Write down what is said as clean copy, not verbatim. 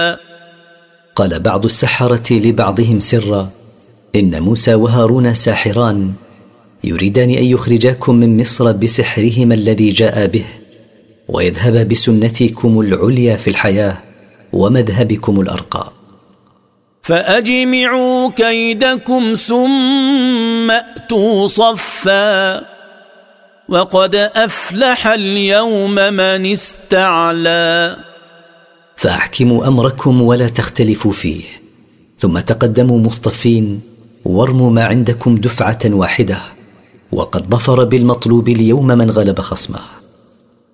قال بعض السحرة لبعضهم سرا: إن موسى وهارون ساحران يريدان أن يخرجاكم من مصر بسحرهما الذي جاء به، ويذهبا بسنتكم العليا في الحياة ومذهبكم الأرقى. فأجمعوا كيدكم ثم أتوا صفا وقد أفلح اليوم من استعلى. فأحكموا أمركم ولا تختلفوا فيه، ثم تقدموا مصطفين وارموا ما عندكم دفعة واحدة، وقد ظفر بالمطلوب اليوم من غلب خصمه.